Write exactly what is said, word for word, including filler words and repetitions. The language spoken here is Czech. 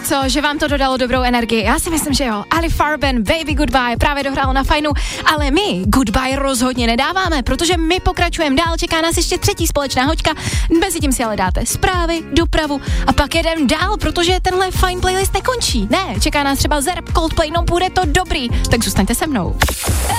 co, že vám to dodalo dobrou energii? Já si myslím, že jo. Ali Farben, Baby Goodbye, právě dohrálo na Fajnu, ale my Goodbye rozhodně nedáváme, protože my pokračujeme dál, čeká nás ještě třetí společná hoďka, mezi tím si ale dáte zprávy, dopravu a pak jedem dál, protože tenhle Fajn playlist nekončí. Ne, čeká nás třeba Zerb, Coldplay, no bude to dobrý, tak zůstaňte se mnou.